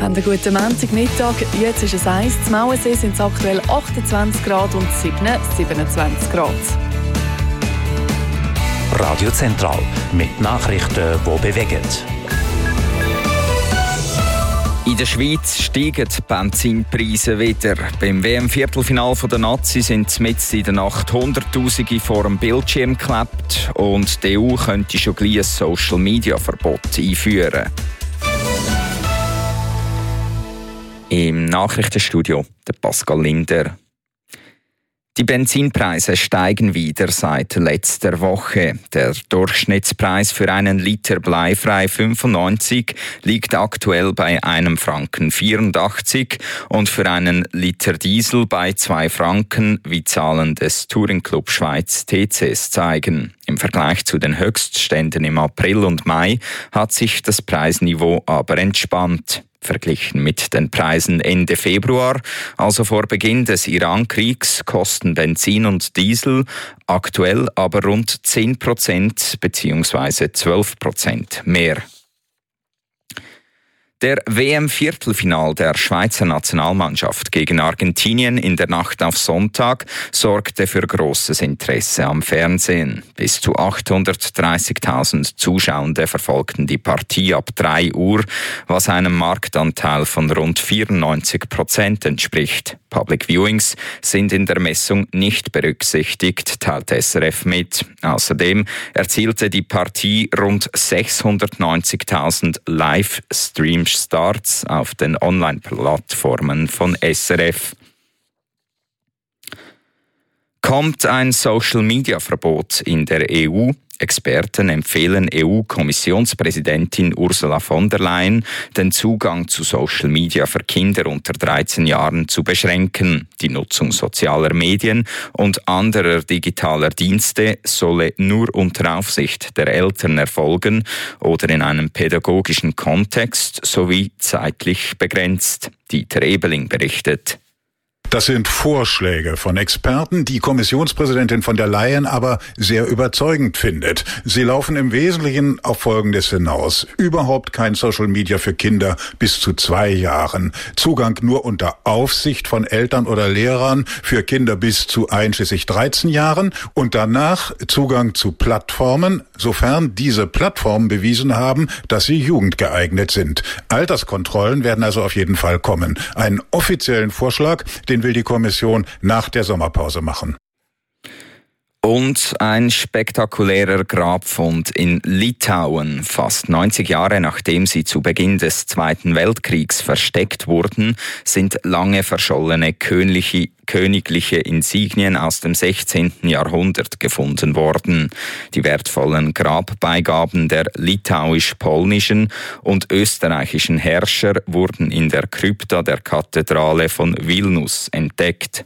haben einen guten Montagmittag. Jetzt ist es 1. Zum Mauensee sind es aktuell 28 Grad und 27 Grad. Radio Zentral mit Nachrichten, die bewegen. In der Schweiz steigen die Benzinpreise wieder. Beim WM-Viertelfinale der Nazi sind mitten in der Nacht Hunderttausende vor dem Bildschirm geklebt und die EU könnte schon gleich ein Social-Media-Verbot einführen. Im Nachrichtenstudio der Pascal Linder. Die Benzinpreise steigen wieder seit letzter Woche. Der Durchschnittspreis für einen Liter bleifrei 95 liegt aktuell bei €1,84 und für einen Liter Diesel bei €2, wie Zahlen des Touring Club Schweiz TCS zeigen. Im Vergleich zu den Höchstständen im April und Mai hat sich das Preisniveau aber entspannt. Verglichen mit den Preisen Ende Februar, also vor Beginn des Iran-Kriegs, kosten Benzin und Diesel aktuell aber rund 10% bzw. 12% mehr. Der WM-Viertelfinal der Schweizer Nationalmannschaft gegen Argentinien in der Nacht auf Sonntag sorgte für grosses Interesse am Fernsehen. Bis zu 830.000 Zuschauende verfolgten die Partie ab 3 Uhr, was einem Marktanteil von rund 94% entspricht. Public Viewings sind in der Messung nicht berücksichtigt, teilt SRF mit. Außerdem erzielte die Partie rund 690.000 Live-Stream-Starts auf den Online-Plattformen von SRF. Kommt ein Social-Media-Verbot in der EU? Experten empfehlen EU-Kommissionspräsidentin Ursula von der Leyen, den Zugang zu Social Media für Kinder unter 13 Jahren zu beschränken. Die Nutzung sozialer Medien und anderer digitaler Dienste solle nur unter Aufsicht der Eltern erfolgen oder in einem pädagogischen Kontext sowie zeitlich begrenzt. Dieter Ebeling berichtet. Das sind Vorschläge von Experten, die Kommissionspräsidentin von der Leyen aber sehr überzeugend findet. Sie laufen im Wesentlichen auf Folgendes hinaus. Überhaupt kein Social Media für Kinder bis zu 2 Jahren. Zugang nur unter Aufsicht von Eltern oder Lehrern für Kinder bis zu einschließlich 13 Jahren. Und danach Zugang zu Plattformen, sofern diese Plattformen bewiesen haben, dass sie jugendgeeignet sind. Alterskontrollen werden also auf jeden Fall kommen. Einen offiziellen Vorschlag, den will die Kommission nach der Sommerpause machen. Und ein spektakulärer Grabfund in Litauen. Fast 90 Jahre nachdem sie zu Beginn des Zweiten Weltkriegs versteckt wurden, sind lange verschollene königliche Insignien aus dem 16. Jahrhundert gefunden worden. Die wertvollen Grabbeigaben der litauisch-polnischen und österreichischen Herrscher wurden in der Krypta der Kathedrale von Vilnius entdeckt.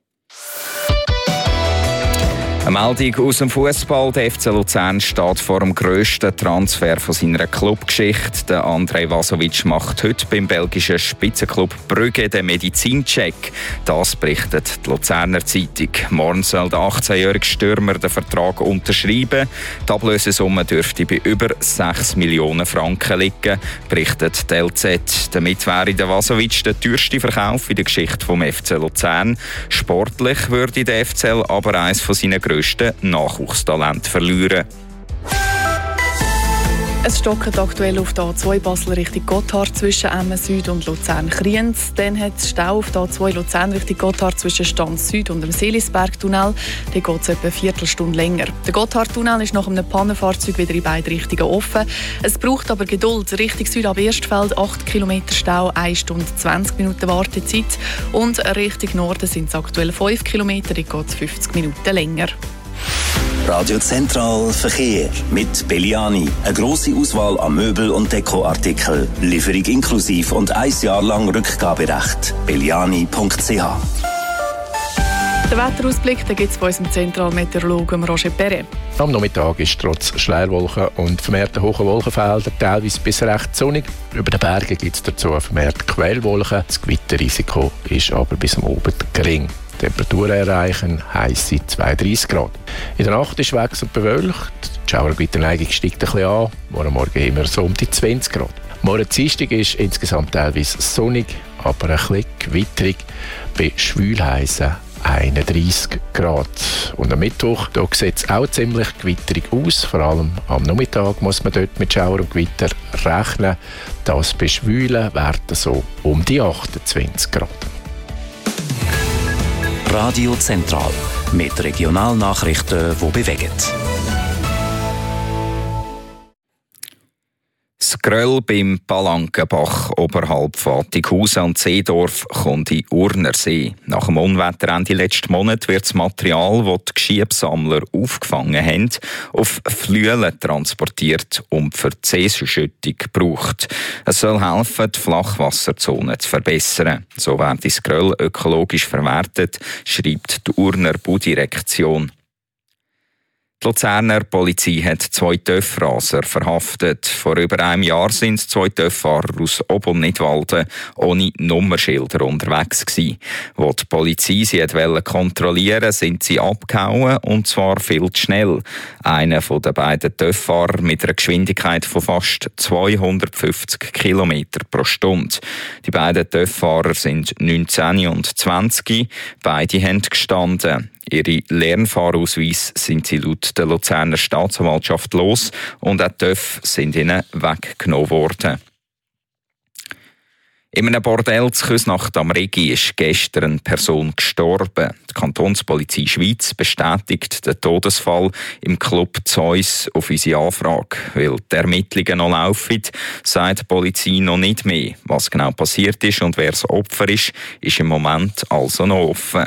Eine Meldung aus dem Fußball. Der FC Luzern steht vor dem grössten Transfer von seiner Clubgeschichte. Der Andrej Vasovic macht heute beim belgischen Spitzenklub Brügge den Medizincheck. Das berichtet die Luzerner Zeitung. Morgen soll der 18-jährige Stürmer den Vertrag unterschreiben. Die Ablösesumme dürfte bei über 6 Millionen Franken liegen, berichtet die LZ. Damit wäre der Vasovic der teuerste Verkauf in der Geschichte vom FC Luzern. Sportlich würde der FCL aber eines von seinen grössten Nachwuchstalent verlieren. Es stockt aktuell auf der A2 Basel Richtung Gotthard zwischen Emmen Süd und Luzern Kriens. Dann hat es Stau auf der A2 Luzern Richtung Gotthard zwischen Stanz Süd und dem Seelisberg-Tunnel. Dann geht es etwa eine Viertelstunde länger. Der Gotthard-Tunnel ist nach einem Pannenfahrzeug wieder in beide Richtungen offen. Es braucht aber Geduld. Richtung Süd ab Erstfeld 8 Kilometer Stau, 1 Stunde 20 Minuten Wartezeit. Und Richtung Norden sind es aktuell 5 Kilometer, dann geht es 50 Minuten länger. Radio Zentral Verkehr mit Belliani. Eine grosse Auswahl an Möbel- und Dekoartikeln. Lieferung inklusiv und 1 Jahr lang Rückgaberecht. belliani.ch. Den Wetterausblick gibt es von unserem Zentralmeteorologen Roger Perret. Am Nachmittag ist trotz Schleierwolken und vermehrten hohen Wolkenfelder teilweise bis recht sonnig. Über den Bergen gibt es dazu vermehrt Quellwolken. Das Gewitterrisiko ist aber bis am Abend gering. Temperaturen erreichen heisse 32 Grad. In der Nacht ist wechselnd bewölkt. Die Schauergewiterneigung steigt ein bisschen an. Morgen immer so um die 20 Grad. Morgen Dienstag ist insgesamt teilweise sonnig, aber ein bisschen gewitterig. Bei schwülheißen 31 Grad. Und am Mittwoch sieht es auch ziemlich gewitterig aus. Vor allem am Nachmittag muss man dort mit Schauer und Gewitter rechnen. Das bei schwülen Werten so um die 28 Grad. Radio Zentral mit Regionalnachrichten, die bewegen. Das Gröll beim Palankenbach oberhalb Vatighausen und Seedorf kommt in Urnersee. Nach dem Unwetter Ende letzten Monat wird das Material, das die Geschiebsammler aufgefangen haben, auf Flüelen transportiert und für die Seeschüttung gebraucht. Es soll helfen, die Flachwasserzone zu verbessern. So wird das Gröll ökologisch verwertet, schreibt die Urner Baudirektion. Die Luzerner Polizei hat 2 TÜV-Raser verhaftet. Vor über einem Jahr sind 2 TÜV-Fahrer aus Ob- und Nidwalden ohne Nummerschilder unterwegs gewesen. Als die Polizei sie kontrollieren wollte, sind sie abgehauen, und zwar viel zu schnell. Einer der beiden TÜV-Fahrer mit einer Geschwindigkeit von fast 250 km pro Stunde. Die beiden TÜV-Fahrer sind 19 und 20. Beide haben gestanden. Ihre Lernfahrausweise sind sie laut der Luzerner Staatsanwaltschaft los und auch die TÜV sind ihnen weggenommen worden. In einem Bordell zu Küsnacht am Rigi ist gestern eine Person gestorben. Die Kantonspolizei Schweiz bestätigt den Todesfall im Club Zeus auf unsere Anfrage. Weil die Ermittlungen noch laufen, sagt die Polizei noch nicht mehr. Was genau passiert ist und wer das Opfer ist im Moment also noch offen.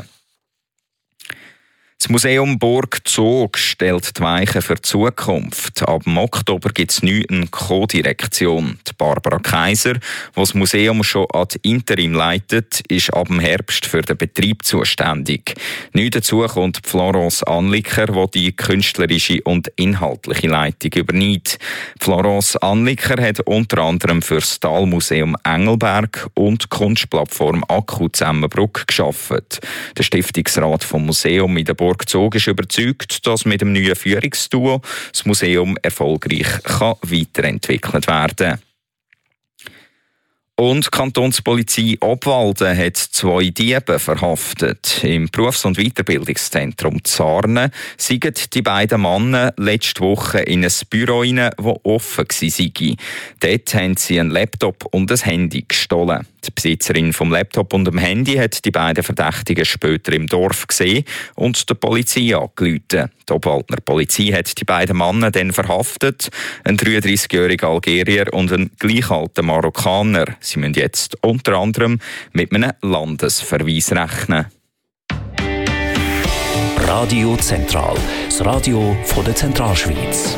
Das Museum Burg Zog stellt die Weichen für die Zukunft. Ab Oktober gibt es neu eine Co-Direktion. Die Barbara Kaiser, die das Museum schon ad interim leitet, ist ab dem Herbst für den Betrieb zuständig. Neu dazu kommt Florence Anliker, die die künstlerische und inhaltliche Leitung übernimmt. Florence Anliker hat unter anderem für das Talmuseum Engelberg und die Kunstplattform Akku Zusammenbruck gearbeitet. Der Stiftungsrat vom Museum in der Burg Zog ist überzeugt, dass mit dem neuen Führungsduo das Museum erfolgreich weiterentwickelt werden kann. Und die Kantonspolizei Obwalden hat 2 Diebe verhaftet. Im Berufs- und Weiterbildungszentrum Zarnen sind die beiden Männer letzte Woche in ein Büro rein, das offen war. Dort haben sie einen Laptop und ein Handy gestohlen. Die Besitzerin vom Laptop und dem Handy hat die beiden Verdächtigen später im Dorf gesehen und der Polizei angerufen. Die Obwaldner Polizei hat die beiden Männer dann verhaftet, ein 33-jähriger Algerier und ein gleich alter Marokkaner. Sie müssen jetzt unter anderem mit einem Landesverweis rechnen. Radio Zentral, das Radio von der Zentralschweiz.